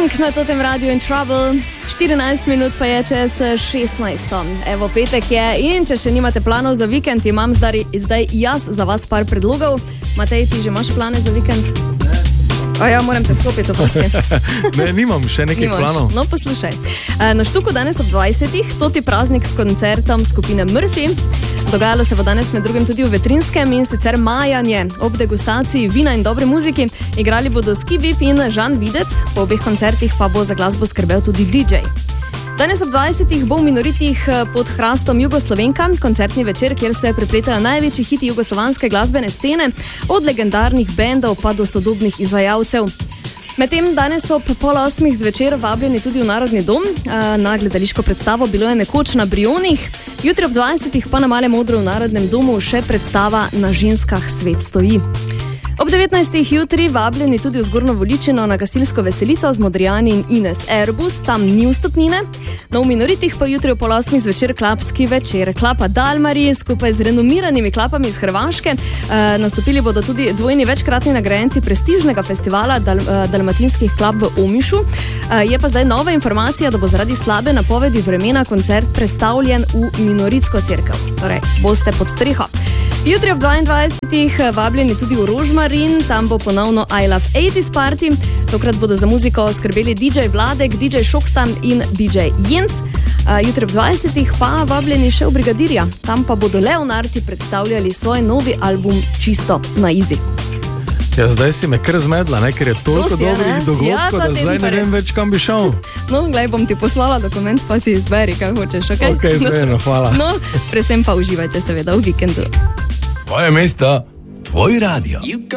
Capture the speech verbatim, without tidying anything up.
Pink na totem Radio in Trouble. štirinajst minut pa je čez šestnajst. Evo, petek je in če še nimate planov za vikend, imam zdaj, zdaj jaz za vas par predlogov. Matej, ti že imaš plane za vikend? O ja, moram te vklopiti, oprosti. Ne, nimam še nekaj planov. No, poslušaj. Na Štuku danes ob dvajsetih, toti praznik s koncertom skupine Murphy. Dogajalo se bo danes med drugim tudi v Vetrinskem in sicer majanje ob degustaciji vina in dobre muziki. Igrali bodo Skibip in Žan Videc, po obeh koncertih pa bo za glasbo skrbel tudi D J. Danes ob dvajsetih bo v Minoritih pod hrastom Jugoslovenka, koncertni večer, kjer se prepletajo največji hiti jugoslovanske glasbene scene, od legendarnih bendov pa do sodobnih izvajalcev. Medtem danes ob pol osmih zvečer vabljeni tudi v Narodni dom na gledališko predstavo Bilo je nekoč na Brionih. Jutri ob dvajsetih pa na Malem odru v Narodnem domu še predstava Na ženskah svet stoji. Ob devetnajstih jutri vabljeni tudi v Zgornjo Voličino na gasilsko veselico z Modrijani in Ines Airbus, tam ni vstopnine. No, v Minoritih pa jutri ob pol osmih zvečer klapski večer. Klapa Dalmari skupaj z renomiranimi klapami iz Hrvaške. E, nastopili bodo tudi dvojni večkratni nagrajenci prestižnega festivala Dal, dalmatinskih klap v Omišu. E, je pa zdaj nova informacija, da bo zaradi slabe napovedi vremena koncert prestavljen v Minoritsko cerkev. Torej, boste pod streho. Jutri ob dvaindvajsetih vabljeni tudi v Rožmarin, tam bo ponovno I Love osemdeseti party. Tokrat bodo za muziko skrbeli D J Vladek, D J Šokstan in D J Jens. Jutri ob dvajsetih pa vabljeni še v Brigadirja, tam pa bodo Leonardi predstavljali svoj novi album Čisto na izi. Ja, zdaj si me kar zmedla, ne? Ker je toliko Dosti, dobrih ne? dogodkov, Ja, ta da teden zdaj pa ne vem res. več, kam bi šel. No, glej, bom ti poslala dokument, pa si izberi, kaj hočeš, okej? Ok, zmerno, hvala. No, predvsem pa uživajte seveda v vikendu. Tvoje mesto, tvoj radio.